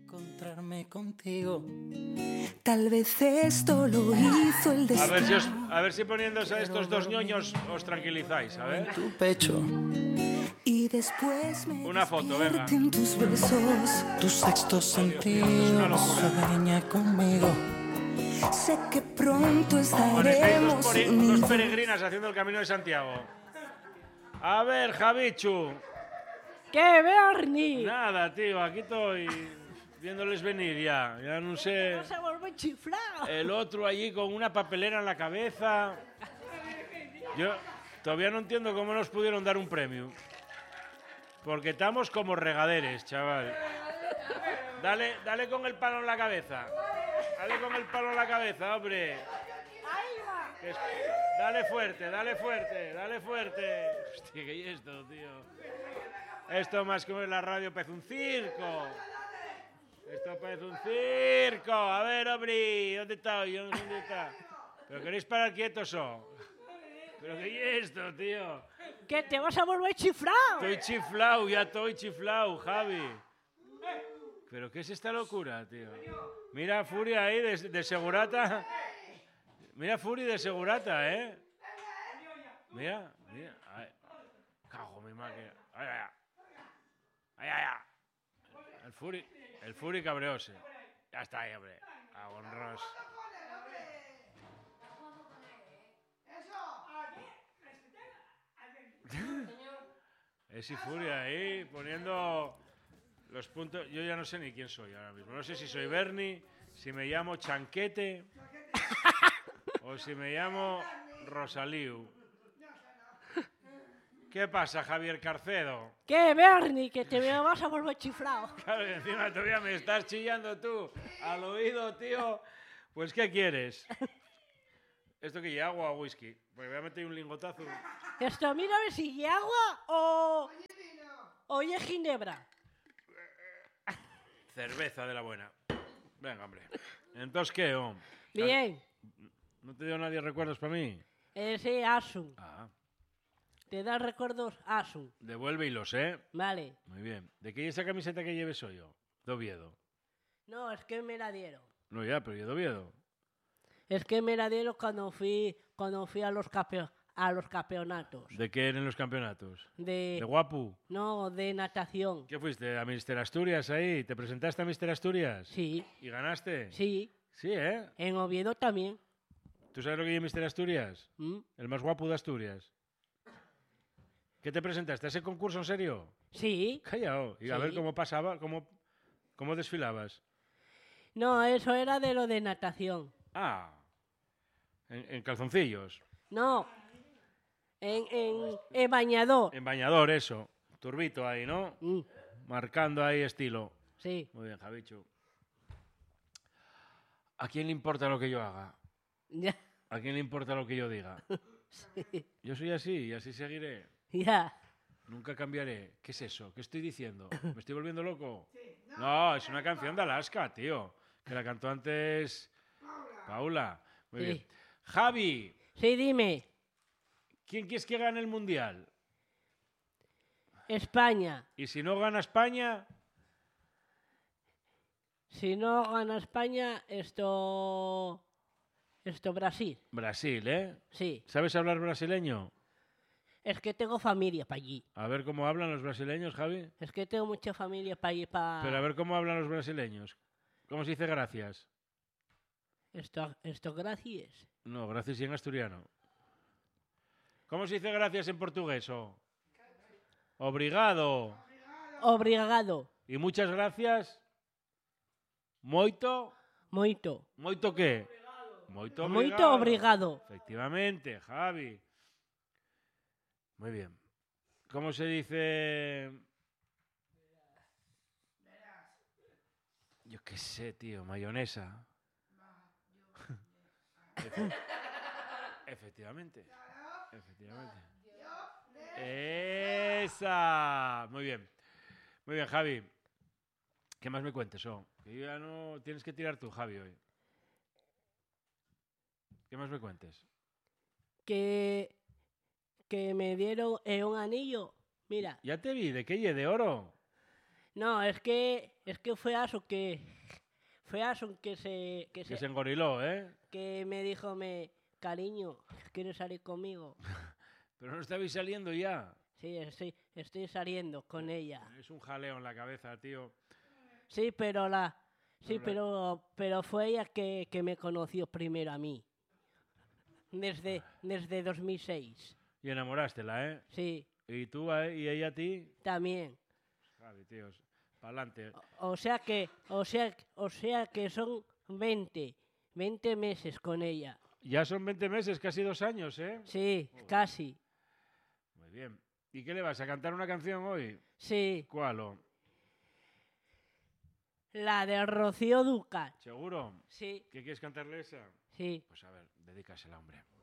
encontrarme contigo. Tal vez esto lo hizo el destino. A ver si poniéndose a estos dos ñoños os tranquilizáis, a ver. Tu pecho. Y después me una foto, venga. En tus besos, tu sexto sentido sueña conmigo. Sé que pronto estaremos dos peregrinas haciendo el Camino de Santiago. A ver, Javichu. ¿Qué, Bernie? Nada, tío, aquí estoy viéndoles venir ya. Ya no sé. No se vuelve chiflado. El otro allí con una papelera en la cabeza. Yo todavía no entiendo cómo nos pudieron dar un premio. Porque estamos como regaderes, chaval. Dale con el palo en la cabeza. Dale con el palo en la cabeza, hombre. Ahí va. Dale fuerte, dale fuerte, dale fuerte. Hostia, ¿qué es esto, tío? Esto más que en la radio parece un circo. Esto parece un circo. A ver, hombre, ¿dónde está? Yo no sé dónde está. ¿Pero queréis parar quietos o? ¿Pero qué es esto, tío? ¿Qué, te vas a volver chiflado? Estoy chiflado, ya estoy chiflado, Javi. ¿Pero qué es esta locura, tío? Mira Furia ahí de segurata. Mira Furia de segurata, ¿eh? Mira. Ay, cago mi máquina. Ay. El Fury cabreose. Ya está ahí, hombre. Agonros. Ese Furia ahí poniendo los puntos. Yo ya no sé ni quién soy ahora mismo. No sé si soy Bernie, si me llamo Chanquete o si me llamo Rosaliu. ¿Qué pasa, Javier Carcedo? ¿Qué, Bernie? Que te vas a volver chiflado. Claro, y encima todavía me estás chillando tú al oído, tío. Pues, ¿qué quieres? ¿Esto que lleva agua o whisky? Porque voy a meter un lingotazo. Esto, mira a ver si es agua o es ginebra. Cerveza de la buena. Venga, hombre. Entonces, ¿qué, hombre? Bien. ¿No te dio nadie recuerdos para mí? Ese Asun. Ah. ¿Te da recuerdos Asun? Devuélvelos, ¿eh? Vale. Muy bien. ¿De qué es esa camiseta que lleves hoy yo? De Oviedo. No, es que me la dieron. No, ya, pero yo de Oviedo. Es que me la dieron cuando fui a los campeonatos. ¿De qué eran los campeonatos? ¿De Guapu? No, de natación. ¿Qué fuiste? ¿A Mister Asturias ahí? ¿Te presentaste a Mister Asturias? Sí. ¿Y ganaste? Sí. Sí, ¿eh? En Oviedo también. ¿Tú sabes lo que es Mister Asturias? ¿Mm? El más guapo de Asturias. ¿Qué te presentaste? ¿A ese concurso en serio? Sí. Callao. Y a ver cómo pasaba, cómo desfilabas. No, eso era de lo de natación. Ah. En calzoncillos. No. En bañador. En bañador, eso. Turbito ahí, ¿no? Mm. Marcando ahí estilo. Sí. Muy bien, Javichu. ¿A quién le importa lo que yo haga? Ya. ¿A quién le importa lo que yo diga? Sí. Yo soy así y así seguiré. Ya. Nunca cambiaré. ¿Qué es eso? ¿Qué estoy diciendo? ¿Me estoy volviendo loco? No, es una canción de Alaska, tío. Que la cantó antes Paula. Muy bien. Javi. Sí, dime. ¿Quién quieres que gane el Mundial? España. ¿Y si no gana España? Si no gana España, esto Brasil. Brasil, ¿eh? Sí. ¿Sabes hablar brasileño? Es que tengo familia para allí. A ver cómo hablan los brasileños, Javi. Es que tengo mucha familia para allí. Pero a ver cómo hablan los brasileños. ¿Cómo se dice gracias? Esto gracias. No, gracias y en asturiano. ¿Cómo se dice gracias en portugués? Obrigado. Obrigado. ¿Y muchas gracias? ¿Moito? Moito. ¿Moito qué? Moito obrigado. Moito obrigado. Efectivamente, Javi. Muy bien. ¿Cómo se dice? Yo qué sé, tío. Mayonesa. Efectivamente. ¡Esa! Muy bien. Muy bien, Javi. ¿Qué más me cuentes, Que ya no tienes que tirar tú, Javi, hoy. ¿Qué más me cuentes? Que me dieron un anillo. Mira. Ya te vi, ¿de qué? ¿De oro? No, es que fue Asun que se engoriló, ¿eh? que me dijo, cariño, ¿quieres salir conmigo? Pero no estabais saliendo ya. Sí, estoy saliendo con ella. Es un jaleo en la cabeza, tío. Sí, pero fue ella que me conoció primero a mí. Desde 2006. Y enamorástela, ¿eh? Sí, ¿Y tú y ella a ti? también. Javi, tíos, pa'lante. O sea que son 20 meses con ella. Ya son 20 meses, casi 2 años, ¿eh? Sí, casi. Muy bien. ¿Y qué le vas a cantar una canción hoy? Sí, ¿Cuál? la de Rocío Dúrcal. ¿Seguro? Sí, ¿Qué quieres cantarle esa? sí. Pues a ver, dedícasela, hombre.